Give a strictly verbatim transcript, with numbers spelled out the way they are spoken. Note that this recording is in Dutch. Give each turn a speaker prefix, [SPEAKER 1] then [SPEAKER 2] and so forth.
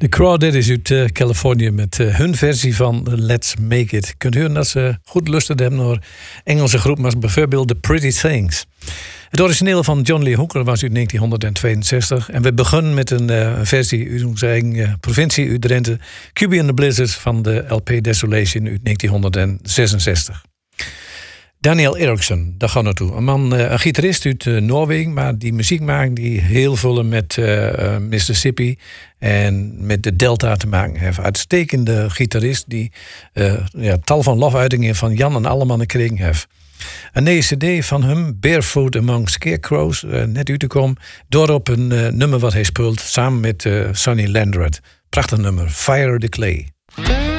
[SPEAKER 1] De Crawdads uit uh, Californië met uh, hun versie van Let's Make It. Je kunt horen dat ze goed lusten hebben naar Engelse groepen als bijvoorbeeld The Pretty Things. Het originele van John Lee Hooker was uit negentien tweeënzestig. En we beginnen met een uh, versie uit onze eigen uh, provincie, uit Drenthe. Cubie and the Blizzards van de L P Desolation uit negentien zesenzestig. Daniel Eriksson, daar gaan we naartoe. Een man, een gitarist uit uh, Noorwegen, maar die muziek maakt die heel veel met uh, uh, Mississippi en met de Delta te maken heeft. Uitstekende gitarist die uh, ja, tal van lofuitingen van Jan en Alleman gekregen heeft. Een nieuwe cd van hem, Barefoot Among Scarecrows, uh, net uit te komen. Doorop een uh, nummer wat hij speelt samen met uh, Sonny Landreth. Prachtig nummer, Fire the Clay.